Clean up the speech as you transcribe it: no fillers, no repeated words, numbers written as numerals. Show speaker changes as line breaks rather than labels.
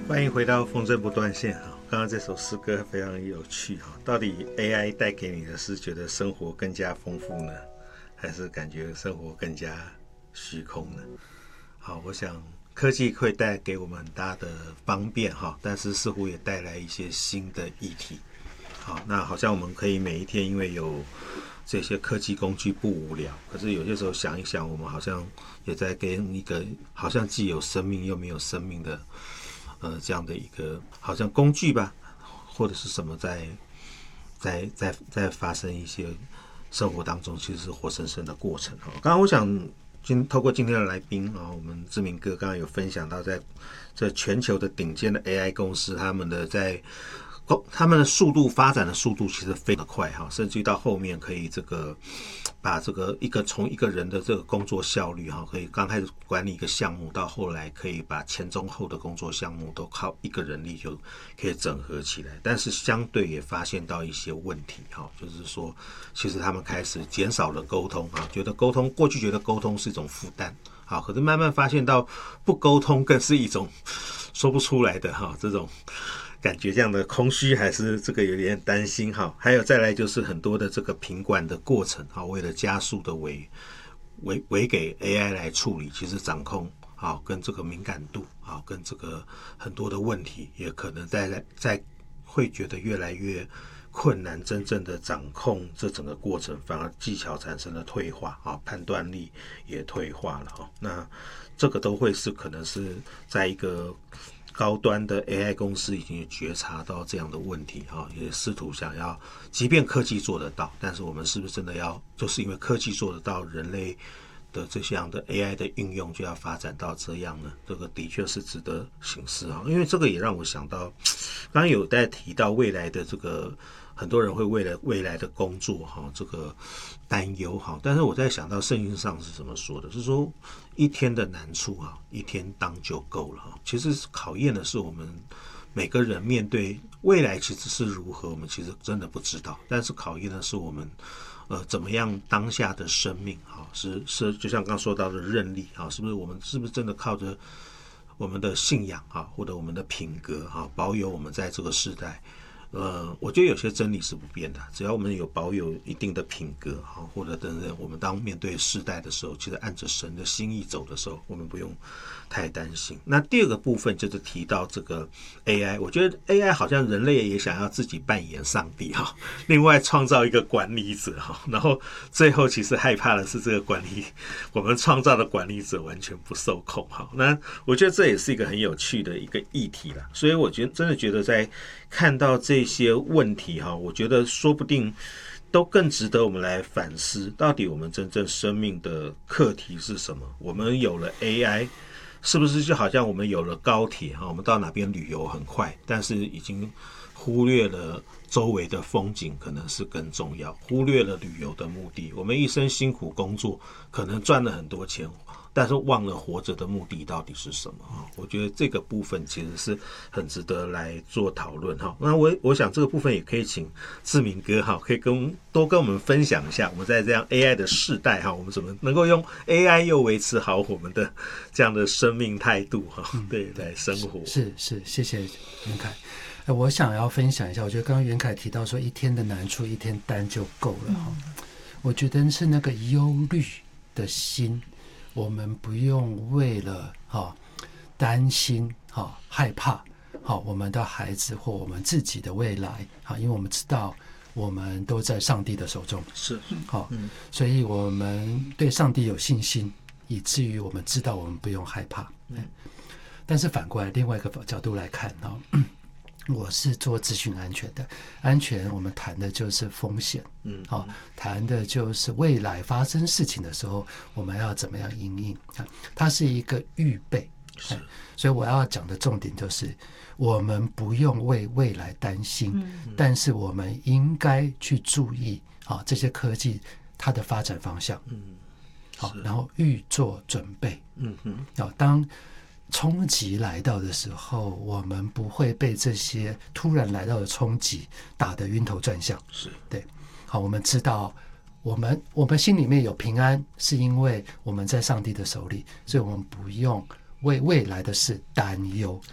欢迎回到风筝不断线。刚刚这首诗歌非常有趣，到底 AI 带给你的是觉得生活更加丰富呢，还是感觉生活更加虚空呢？好，我想科技会带给我们很大的方便，但是似乎也带来一些新的议题。好，那好像我们可以每一天因为有这些科技工具不无聊，可是有些时候想一想，我们好像也在跟一个好像既有生命又没有生命的这样的一个好像工具吧，或者是什么在发生一些生活当中其实是活生生的过程。刚刚我想透过今天的来宾我们志明哥刚刚有分享到，在这全球的顶尖的 AI 公司，他们的速度发展的速度其实非常快甚至到后面可以把从一个人的这个工作效率可以刚开始管理一个项目，到后来可以把前中后的工作项目都靠一个人力就可以整合起来。但是相对也发现到一些问题就是说其实他们开始减少了沟通过去觉得沟通是一种负担可是慢慢发现到不沟通更是一种说不出来的这种感觉，这样的空虚还是这个有点担心还有再来就是很多的这个品管的过程为了加速的委给 AI 来处理，其实掌控跟这个敏感度跟这个很多的问题也可能在会觉得越来越困难，真正的掌控这整个过程，反而技巧产生了退化判断力也退化了那这个都会是可能是在一个高端的 AI 公司已经觉察到这样的问题也试图想要，即便科技做得到，但是我们是不是真的要就是因为科技做得到，人类的这样的 AI 的运用就要发展到这样呢？这个的确是值得省思因为这个也让我想到，刚刚有在提到未来的这个很多人会为了未来的工作这个担忧但是我在想到圣经上是怎么说的，是说一天的难处一天当就够了其实考验的是我们每个人面对未来其实是如何，我们其实真的不知道，但是考验的是我们怎么样当下的生命是就像刚刚说到的韧力是不是我们是不是真的靠着我们的信仰或者我们的品格保有我们在这个时代我觉得有些真理是不变的，只要我们有保有一定的品格或者等等，我们当面对世代的时候，其实按着神的心意走的时候，我们不用太担心。那第二个部分就是提到这个 AI， 我觉得 AI 好像人类也想要自己扮演上帝另外创造一个管理者然后最后其实害怕的是这个我们创造的管理者完全不受控那我觉得这也是一个很有趣的一个议题啦，所以我真的觉得在看到这些问题我觉得说不定都更值得我们来反思，到底我们真正生命的课题是什么？我们有了 AI， 是不是就好像我们有了高铁我们到哪边旅游很快，但是已经忽略了周围的风景可能是更重要，忽略了旅游的目的。我们一生辛苦工作，可能赚了很多钱，但是忘了活着的目的到底是什么我觉得这个部分其实是很值得来做讨论那我想这个部分也可以请志明哥可以多跟我们分享一下，我们在这样 AI 的世代我们怎么能够用 AI 又维持好我们的这样的生命态度对，来生活。
是，谢谢袁凯。我想要分享一下，我觉得刚刚袁凯提到说一天的难处一天担就够了我觉得是那个忧虑的心，我们不用为了担心害怕我们的孩子或我们自己的未来因为我们知道我们都在上帝的手中，
是
所以我们对上帝有信心，以至于我们知道我们不用害怕但是反过来另外一个角度来看我是做资讯安全的，安全我们谈的就是风险谈的就是未来发生事情的时候我们要怎么样因应它是一个预备所以我要讲的重点就是我们不用为未来担心但是我们应该去注意这些科技它的发展方向然后预做准备当冲击来到的时候，我们不会被这些突然来到的冲击打得晕头转向。
是
对，好，我们知道我们心里面有平安，是因为我们在上帝的手里，所以我们不用为未来的事担忧。